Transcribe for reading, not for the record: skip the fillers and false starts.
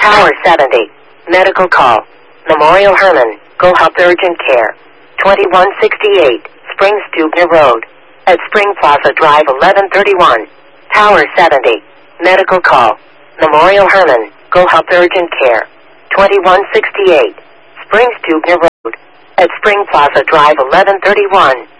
Tower 70. Medical call. Memorial Herman, Go Health Urgent Care. 2168, Spring Stubner Road. At Spring Plaza Drive 1131. Tower 70. Medical call. Memorial Herman, Go Health Urgent Care. 2168, Spring Stubner Road. At Spring Plaza Drive 1131.